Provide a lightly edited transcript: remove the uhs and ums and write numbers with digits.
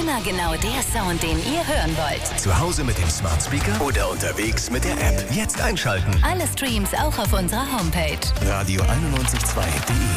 Immer genau der Sound, den ihr hören wollt. Zu Hause mit dem Smart Speaker oder unterwegs mit der App. Jetzt einschalten. Alle Streams auch auf unserer Homepage. Radio 91.2.de